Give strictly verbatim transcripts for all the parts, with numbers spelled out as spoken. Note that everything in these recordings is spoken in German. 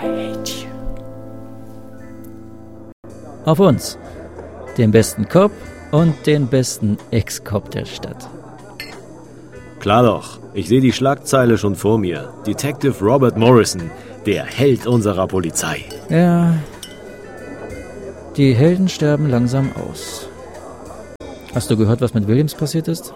hate you. Auf uns, den besten Cop und den besten Ex-Cop der Stadt. Klar doch, ich sehe die Schlagzeile schon vor mir. Detective Robert Morrison, der Held unserer Polizei. Ja, die Helden sterben langsam aus. Hast du gehört, was mit Williams passiert ist?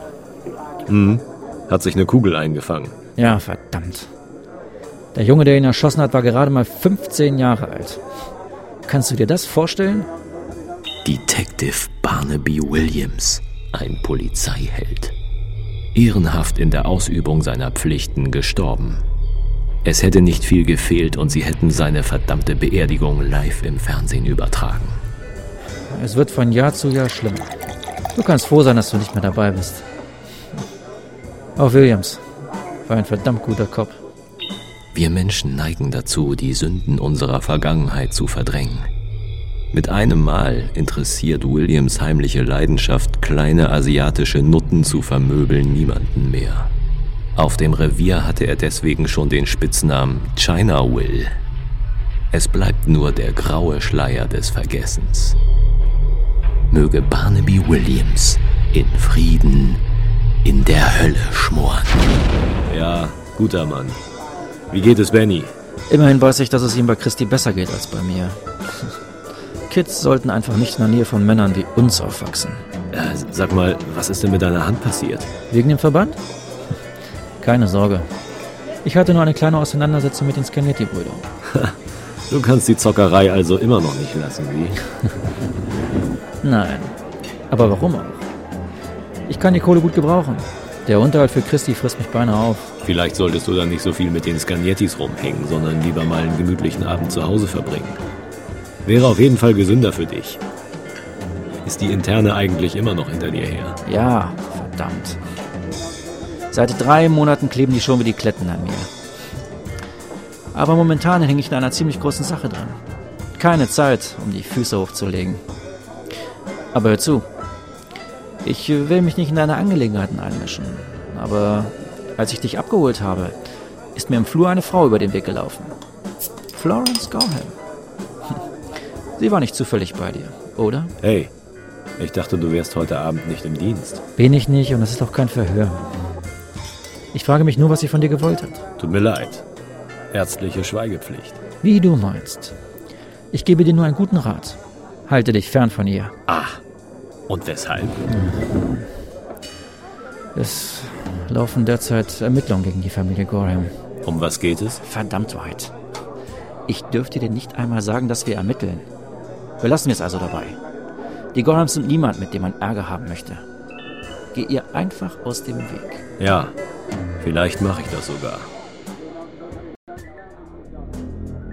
Hm, hat sich eine Kugel eingefangen. Ja, verdammt. Der Junge, der ihn erschossen hat, war gerade mal fünfzehn Jahre alt. Kannst du dir das vorstellen? Detective Barnaby Williams, ein Polizeiheld. Ehrenhaft in der Ausübung seiner Pflichten gestorben. Es hätte nicht viel gefehlt und sie hätten seine verdammte Beerdigung live im Fernsehen übertragen. Es wird von Jahr zu Jahr schlimmer. Du kannst froh sein, dass du nicht mehr dabei bist. Auch Williams war ein verdammt guter Cop. Wir Menschen neigen dazu, die Sünden unserer Vergangenheit zu verdrängen. Mit einem Mal interessiert Williams' heimliche Leidenschaft, kleine asiatische Nutten zu vermöbeln, niemanden mehr. Auf dem Revier hatte er deswegen schon den Spitznamen China Will. Es bleibt nur der graue Schleier des Vergessens. Möge Barnaby Williams in Frieden in der Hölle schmoren. Ja, guter Mann. Wie geht es Benny? Immerhin weiß ich, dass es ihm bei Christi besser geht als bei mir. Kids sollten einfach nicht in der Nähe von Männern wie uns aufwachsen. Äh, sag mal, was ist denn mit deiner Hand passiert? Wegen dem Verband? Keine Sorge. Ich hatte nur eine kleine Auseinandersetzung mit den Scanetti-Brüdern. Du kannst die Zockerei also immer noch nicht lassen, wie? Nein. Aber warum auch? Ich kann die Kohle gut gebrauchen. Der Unterhalt für Christi frisst mich beinahe auf. Vielleicht solltest du dann nicht so viel mit den Scagnettis rumhängen, sondern lieber mal einen gemütlichen Abend zu Hause verbringen. Wäre auf jeden Fall gesünder für dich. Ist die Interne eigentlich immer noch hinter dir her? Ja, verdammt. Seit drei Monaten kleben die schon wie die Kletten an mir. Aber momentan hänge ich in einer ziemlich großen Sache dran. Keine Zeit, um die Füße hochzulegen. Aber hör zu. Ich will mich nicht in deine Angelegenheiten einmischen. Aber als ich dich abgeholt habe, ist mir im Flur eine Frau über den Weg gelaufen. Florence Gorham. Sie war nicht zufällig bei dir, oder? Hey, ich dachte, du wärst heute Abend nicht im Dienst. Bin ich nicht und das ist auch kein Verhör. Ich frage mich nur, was sie von dir gewollt hat. Tut mir leid. Ärztliche Schweigepflicht. Wie du meinst. Ich gebe dir nur einen guten Rat. Halte dich fern von ihr. Ah, und weshalb? Es laufen derzeit Ermittlungen gegen die Familie Gorham. Um was geht es? Verdammt weit. Ich dürfte dir nicht einmal sagen, dass wir ermitteln. Belassen wir es also dabei. Die Gorhams sind niemand, mit dem man Ärger haben möchte. Geh ihr einfach aus dem Weg. Ja, vielleicht mache ich das sogar.